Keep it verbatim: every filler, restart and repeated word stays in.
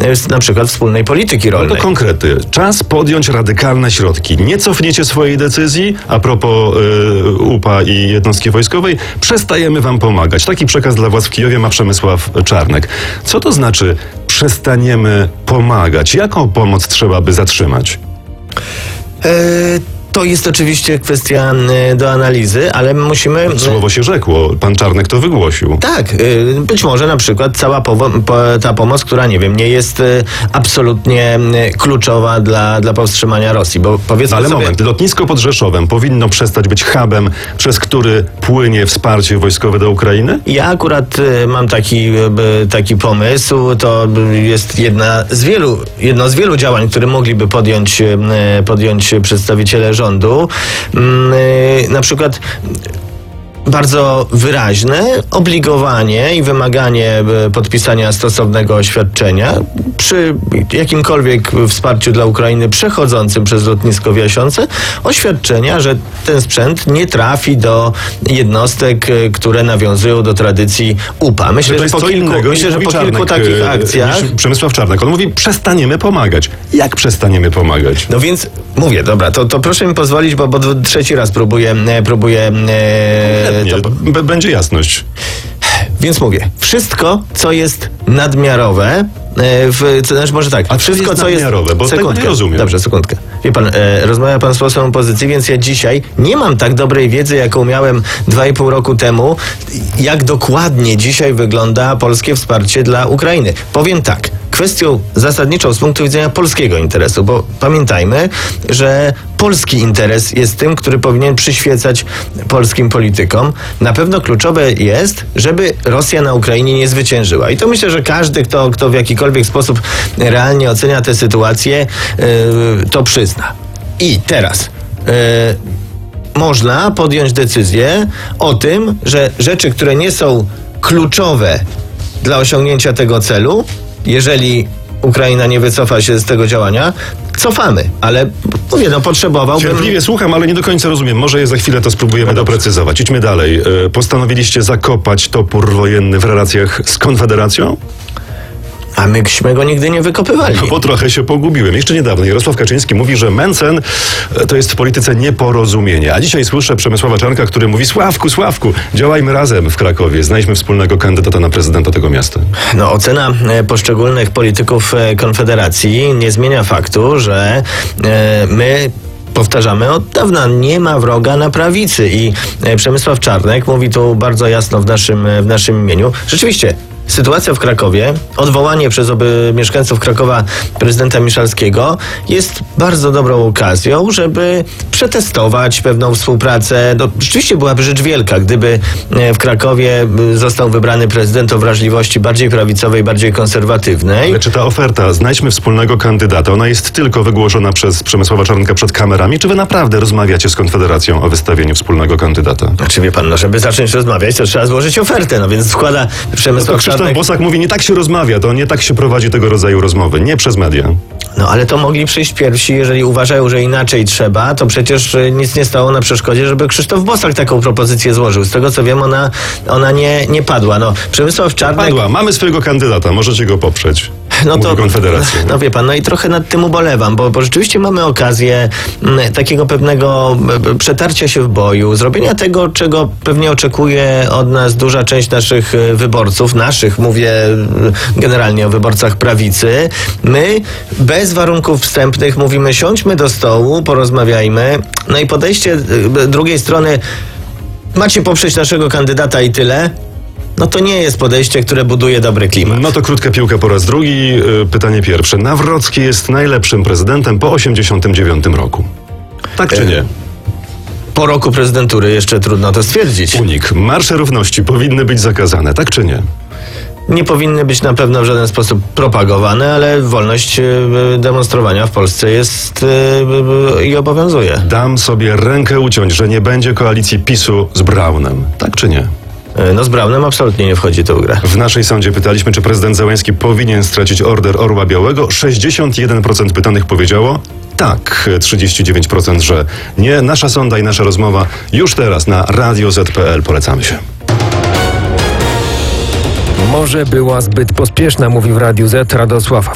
na przykład wspólnej polityki rolnej. No to konkrety. Czas podjąć radykalne środki. Nie cofniecie swojej decyzji a propos y, U P A i jednostki wojskowej. Przestajemy wam pomagać. Taki przekaz dla władz w Kijowie ma Przemysław Czarnek. Co to znaczy przestaniemy pomagać? Jaką pomoc trzeba by zatrzymać? E, To jest oczywiście kwestia do analizy, ale musimy... Słowo się rzekło. Pan Czarnek to wygłosił. Tak. Być może na przykład cała powo- po, ta pomoc, która, nie wiem, nie jest absolutnie kluczowa dla, dla powstrzymania Rosji, bo powiedzmy Ale sobie... moment. Lotnisko pod Rzeszowem powinno przestać być hubem, przez który płynie wsparcie wojskowe do Ukrainy? Ja akurat y, mam taki, y, taki pomysł. To y, jest jedna z wielu, jedno z wielu działań, które mogliby podjąć, y, podjąć przedstawiciele rządu. Y, na przykład bardzo wyraźne obligowanie i wymaganie podpisania stosownego oświadczenia przy jakimkolwiek wsparciu dla Ukrainy przechodzącym przez lotnisko w Jasionce, oświadczenia, że ten sprzęt nie trafi do jednostek, które nawiązują do tradycji U P A. Myślę, że po kilku, innego, myślę, że po Czarnek, kilku takich akcjach... Przemysław Czarnek, on mówi, przestaniemy pomagać. Jak przestaniemy pomagać? No więc mówię, dobra, to, to proszę mi pozwolić, bo, bo trzeci raz próbuję... próbuję e, Nie, to... b- będzie jasność. Więc mówię, wszystko, co jest nadmiarowe, w, to znaczy może tak, A wszystko, jest co jest... nadmiarowe, bo tego nie rozumiem. Dobrze, sekundkę. Wie pan, e, rozmawia pan z posłem opozycji, więc ja dzisiaj nie mam tak dobrej wiedzy, jaką miałem dwa i pół roku temu, jak dokładnie dzisiaj wygląda polskie wsparcie dla Ukrainy. Powiem tak, kwestią zasadniczą z punktu widzenia polskiego interesu, bo pamiętajmy, że polski interes jest tym, który powinien przyświecać polskim politykom. Na pewno kluczowe jest, żeby Rosja na Ukrainie nie zwyciężyła. I to myślę, że każdy, kto, kto w jakikolwiek sposób realnie ocenia tę sytuację, yy, to przyzna. I teraz... Yy, można podjąć decyzję o tym, że rzeczy, które nie są kluczowe dla osiągnięcia tego celu, jeżeli Ukraina nie wycofa się z tego działania, cofamy. Ale mówię, no potrzebowałbym... Cierpliwie słucham, ale nie do końca rozumiem. Może je za chwilę to spróbujemy no doprecyzować. Idźmy dalej. Postanowiliście zakopać topór wojenny w relacjach z Konfederacją? A myśmy go nigdy nie wykopywali. No bo trochę się pogubiłem. Jeszcze niedawno Jarosław Kaczyński mówi, że Mencen to jest w polityce nieporozumienie. A dzisiaj słyszę Przemysława Czarnka, który mówi: Sławku, Sławku, działajmy razem w Krakowie. Znajdźmy wspólnego kandydata na prezydenta tego miasta. No, ocena poszczególnych polityków Konfederacji nie zmienia faktu, że my powtarzamy od dawna, nie ma wroga na prawicy. I Przemysław Czarnek mówi tu bardzo jasno w naszym, w naszym imieniu. Rzeczywiście, sytuacja w Krakowie, odwołanie przez oby mieszkańców Krakowa prezydenta Miszalskiego jest bardzo dobrą okazją, żeby przetestować pewną współpracę. No, rzeczywiście byłaby rzecz wielka, gdyby w Krakowie został wybrany prezydent o wrażliwości bardziej prawicowej, bardziej konserwatywnej. Ale czy ta oferta, znajdźmy wspólnego kandydata, ona jest tylko wygłoszona przez Przemysława Czarnka przed kamerami, czy wy naprawdę rozmawiacie z Konfederacją o wystawieniu wspólnego kandydata? Znaczy wie pan, no żeby zacząć rozmawiać, to trzeba złożyć ofertę, no więc składa Przemysław Czarnek... Krzysztof Bosak mówi, nie tak się rozmawia, to nie tak się prowadzi tego rodzaju rozmowy, nie przez media. No ale to mogli przyjść pierwsi, jeżeli uważają, że inaczej trzeba, to przecież nic nie stało na przeszkodzie, żeby Krzysztof Bosak taką propozycję złożył. Z tego co wiem, ona, ona nie, nie padła. No, Przemysław Czarnek... Padła, mamy swojego kandydata, możecie go poprzeć. No to, Konfederacja. No, no wie pan, no i trochę nad tym ubolewam, bo, bo rzeczywiście mamy okazję m, takiego pewnego m, przetarcia się w boju, zrobienia tego, czego pewnie oczekuje od nas duża część naszych wyborców, naszych, mówię generalnie o wyborcach prawicy. My bez warunków wstępnych mówimy, siądźmy do stołu, porozmawiajmy, no i podejście drugiej strony, macie poprzeć naszego kandydata i tyle. No to nie jest podejście, które buduje dobry klimat. No to krótka piłka po raz drugi. Pytanie pierwsze. Nawrocki jest najlepszym prezydentem po osiemdziesiątym dziewiątym roku. Tak czy nie? Po roku prezydentury jeszcze trudno to stwierdzić. Unik. Marsze równości powinny być zakazane. Tak czy nie? Nie powinny być na pewno w żaden sposób propagowane, ale wolność demonstrowania w Polsce jest i obowiązuje. Dam sobie rękę uciąć, że nie będzie koalicji PiSu z Braunem. Tak czy nie? No z Braunem absolutnie nie wchodzi to w grę. W naszej sądzie pytaliśmy, czy prezydent Zełenski powinien stracić order Orła Białego. sześćdziesiąt jeden procent pytanych powiedziało tak, trzydzieści dziewięć procent, że nie. Nasza sonda i nasza rozmowa już teraz na radio zet kropka pe el. Polecamy się. Może była zbyt pospieszna, mówi w Radiu Z Radosław